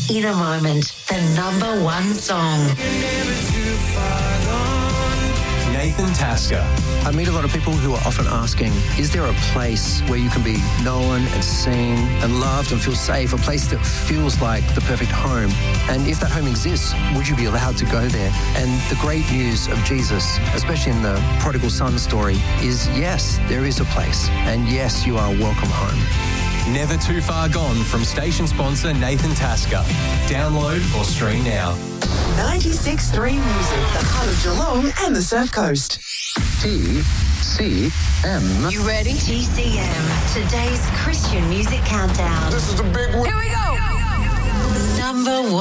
In a Moment, the number one song. Nathan Tasker. I meet a lot of people who are often asking, is there a place where you can be known and seen and loved and feel safe, a place that feels like the perfect home? And if that home exists, would you be allowed to go there? And the great news of Jesus, especially in the prodigal son story, is yes, there is a place. And yes, you are welcome home. Never Too Far Gone from station sponsor Nathan Tasker. Download or stream now. 96.3 Music, the heart of Geelong and the Surf Coast. TCM. You ready? TCM, today's Christian music countdown. This is the big one. Here we go. Number one.